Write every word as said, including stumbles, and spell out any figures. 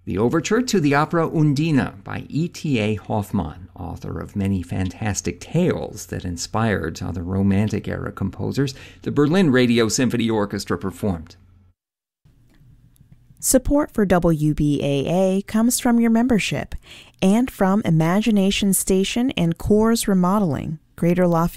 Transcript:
The overture to the opera Undine by E T A Hoffmann, author of many fantastic tales that inspired other Romantic-era composers, the Berlin Radio Symphony Orchestra performed. Support for W B A A comes from your membership and from Imagination Station and Coors Remodeling, Greater Lafayette.